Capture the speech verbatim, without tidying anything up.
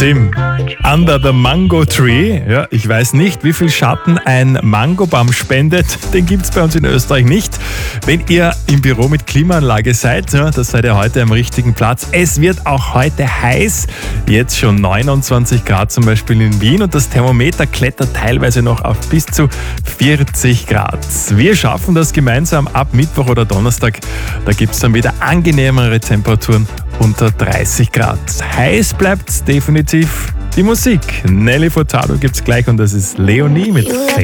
Tim, Under the Mango Tree. Ja, ich weiß nicht, wie viel Schatten ein Mangobaum spendet. Den gibt es bei uns in Österreich nicht. Wenn ihr im Büro mit Klimaanlage seid, ja, das seid ihr heute am richtigen Platz. Es wird auch heute heiß. Jetzt schon neunundzwanzig Grad zum Beispiel in Wien und das Thermometer klettert teilweise noch auf bis zu vierzig Grad. Wir schaffen das gemeinsam ab Mittwoch oder Donnerstag. Da gibt es dann wieder angenehmere Temperaturen unter dreißig Grad. Heiß bleibt definitiv die Musik. Nelly Furtado gibt's gleich und das ist Leonie mit